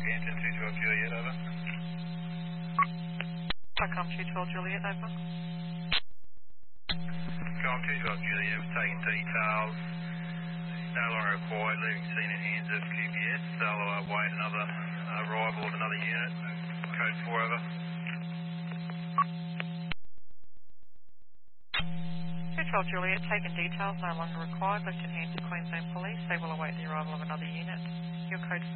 Hampton 212 Juliet, over. Stockholm 212 Juliet, over. Stockholm 212 Juliet, we've taken details. No longer required, leaving scene in hands of QPS. They'll await another arrival of another unit. Code 4, over. 212 Juliet, taken details, no longer required, left in hands of Queensland Police. They will await the arrival of another unit. Your code